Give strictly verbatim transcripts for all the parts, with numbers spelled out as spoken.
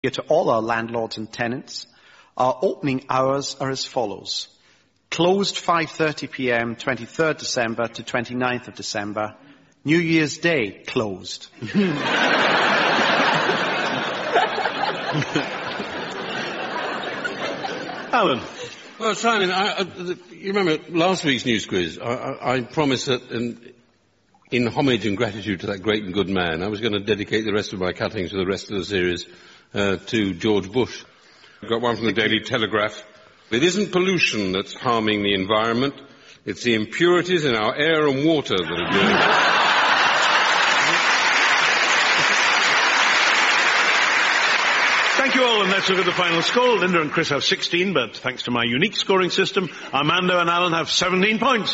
To all our landlords and tenants, our opening hours are as follows. Closed five thirty p m twenty-third December to twenty-ninth of December. New Year's Day closed. Alan. Well, Simon, I, I, the, you remember last week's news quiz? I, I, I promised that in, in homage and gratitude to that great and good man, I was going to dedicate the rest of my cuttings for the rest of the series Uh, to George Bush. I've got one from the Daily Telegraph. It isn't pollution that's harming the environment, it's the impurities in our air and water that are doing it. Thank you all, and let's look at the final score. Linda and Chris have sixteen, but thanks to my unique scoring system, Armando and Alan have seventeen points.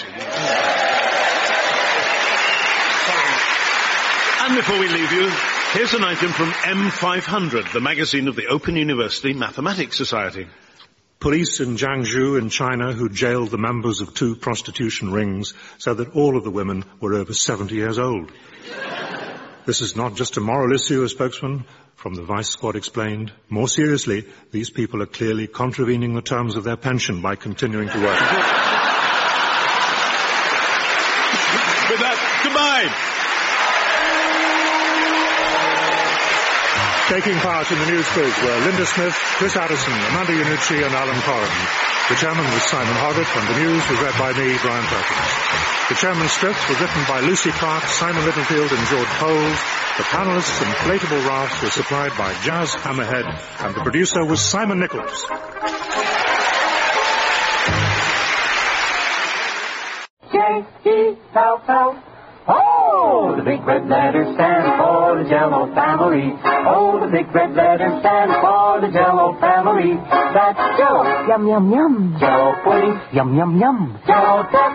And before we leave you, here's an item from M five hundred, the magazine of the Open University Mathematics Society. Police in Jiangsu in China who jailed the members of two prostitution rings said that all of the women were over seventy years old. This is not just a moral issue, a spokesman from the Vice Squad explained. More seriously, these people are clearly contravening the terms of their pension by continuing to work. With that, goodbye. Taking part in the news quiz were Linda Smith, Chris Addison, Amanda Iannucci and Alan Corran. The chairman was Simon Hoggett and the news was read by me, Brian Perkins. The chairman's script was written by Lucy Clark, Simon Littlefield and George Poles. The panellists' inflatable rafts were supplied by Jazz Hammerhead and the producer was Simon Nichols. J E L L Oh, the big red letters stand for the Jell-O family. Oh, the big red letters stand for the Jell-O family. That's Jell-O. Yum, yum, yum. Jell-O pudding. Yum, yum, yum. Jell-O duck.